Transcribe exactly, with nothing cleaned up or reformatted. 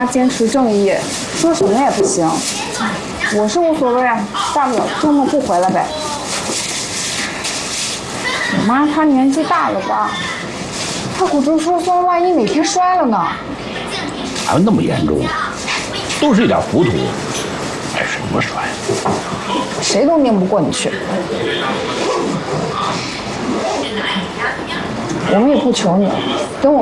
坚持正义，说什么也不行。我是无所谓啊，大不了周末不回来呗。我妈她年纪大了吧，她骨质疏松，万一哪天摔了呢？ 还有那么严重？都是一点糊涂，摔什么摔？ 谁都拧不过你去。我们也不求你了，等我。